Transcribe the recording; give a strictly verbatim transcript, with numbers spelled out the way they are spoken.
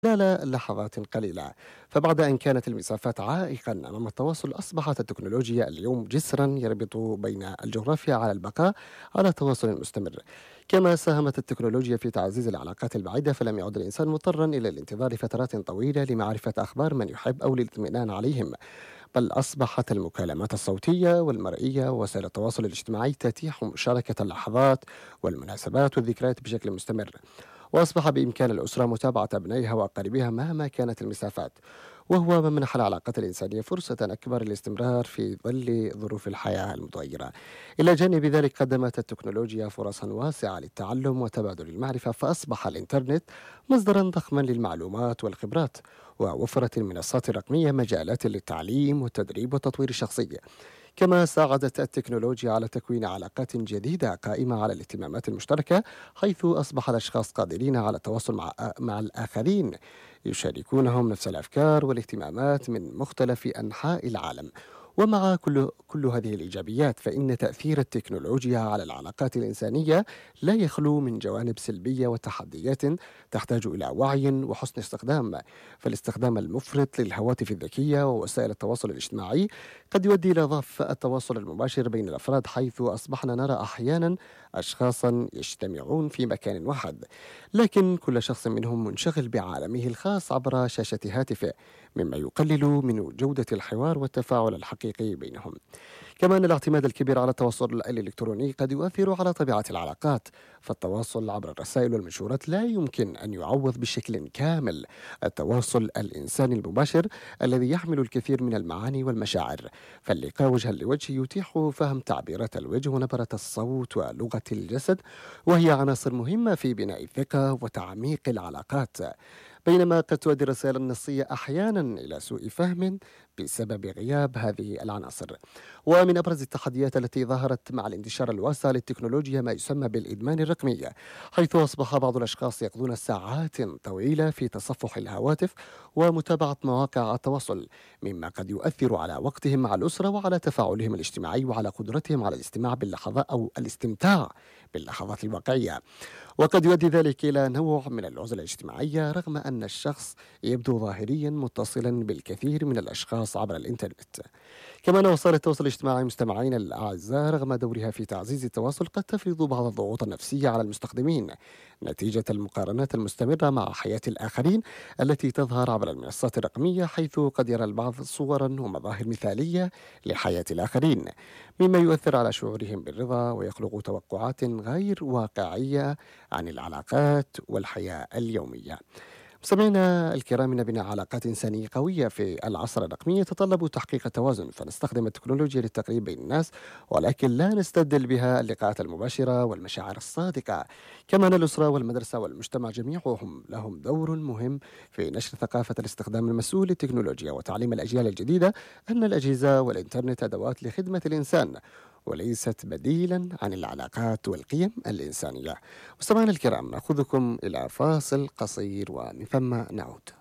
خلال لحظات قليلة. فبعد أن كانت المسافات عائقا أمام التواصل، أصبحت التكنولوجيا اليوم جسرا يربط بين الجغرافيا على البقاء على تواصل مستمر. كما ساهمت التكنولوجيا في تعزيز العلاقات البعيدة، فلم يعد الإنسان مضطرا إلى الانتظار فترات طويلة لمعرفة أخبار من يحب أو للاطمئنان عليهم، بل أصبحت المكالمات الصوتية والمرئية ووسائل التواصل الاجتماعي تتيح مشاركة اللحظات والمناسبات والذكريات بشكل مستمر. وأصبح بإمكان الأسرة متابعة أبنائها وأقاربها مهما كانت المسافات، وهو ما منح العلاقات الإنسانية فرصة أكبر للاستمرار في ظل ظروف الحياة المتغيرة. إلى جانب ذلك، قدمت التكنولوجيا فرصا واسعة للتعلم وتبادل المعرفة، فأصبح الإنترنت مصدرا ضخما للمعلومات والخبرات، ووفرت المنصات الرقمية مجالات للتعليم والتدريب والتطوير الشخصي. كما ساعدت التكنولوجيا على تكوين علاقات جديدة قائمة على الاهتمامات المشتركة، حيث أصبح الأشخاص قادرين على التواصل مع مع الآخرين يشاركونهم نفس الأفكار والاهتمامات من مختلف أنحاء العالم. ومع كل كل هذه الإيجابيات، فإن تأثير التكنولوجيا على العلاقات الإنسانية لا يخلو من جوانب سلبية وتحديات تحتاج إلى وعي وحسن استخدام. فالاستخدام المفرط للهواتف الذكية ووسائل التواصل الاجتماعي قد يؤدي إلى ضعف التواصل المباشر بين الأفراد، حيث أصبحنا نرى أحيانا أشخاصا يجتمعون في مكان واحد، لكن كل شخص منهم منشغل بعالمه الخاص عبر شاشة هاتفه، مما يقلل من جودة الحوار والتفاعل الحقيقي بينهم. كما أن الاعتماد الكبير على التواصل الإلكتروني قد يؤثر على طبيعة العلاقات، فالتواصل عبر الرسائل والمنشورات لا يمكن أن يعوض بشكل كامل التواصل الإنساني المباشر الذي يحمل الكثير من المعاني والمشاعر. فاللقاء وجها لوجه يتيح فهم تعبيرات الوجه ونبرة الصوت ولغة الجسد، وهي عناصر مهمة في بناء الثقة وتعميق العلاقات، بينما قد تؤدي الرسائل النصية أحيانا إلى سوء فهم بسبب غياب هذه العناصر. ومن أبرز التحديات التي ظهرت مع الانتشار الواسع للتكنولوجيا ما يسمى بالإدمان الرقمي، حيث أصبح بعض الأشخاص يقضون ساعات طويلة في تصفح الهواتف ومتابعة مواقع التواصل، مما قد يؤثر على وقتهم مع الأسرة وعلى تفاعلهم الاجتماعي وعلى قدرتهم على الاستماع باللحظات أو الاستمتاع باللحظات الواقعية. وقد يؤدي ذلك إلى نوع من العزلة الاجتماعية، رغم أن الشخص يبدو ظاهريا متصلا بالكثير من الأشخاص عبر الإنترنت. كما أن وسائل التواصل الاجتماعي مستمعين الأعزاء، رغم دورها في تعزيز التواصل، قد تفرض بعض الضغوط النفسية على المستخدمين نتيجة المقارنات المستمرة مع حياة الآخرين التي تظهر عبر المنصات الرقمية، حيث قد يرى البعض صورا ومظاهر مثالية لحياة الآخرين، مما يؤثر على شعورهم بالرضا ويخلق توقعات غير واقعية عن العلاقات والحياة اليومية. مستمعينا الكرام، إن بناء علاقات إنسانية قوية في العصر الرقمي يتطلب تحقيق التوازن، فنستخدم التكنولوجيا للتقريب بين الناس، ولكن لا نستبدل بها اللقاءات المباشرة والمشاعر الصادقة. كما أن الأسرة والمدرسة والمجتمع جميعهم لهم دور مهم في نشر ثقافة الاستخدام المسؤول للتكنولوجيا وتعليم الأجيال الجديدة أن الأجهزة والإنترنت أدوات لخدمة الإنسان وليست بديلا عن العلاقات والقيم الإنسانية. مستمعينا الكرام، نأخذكم إلى فاصل قصير ومن ثم نعود.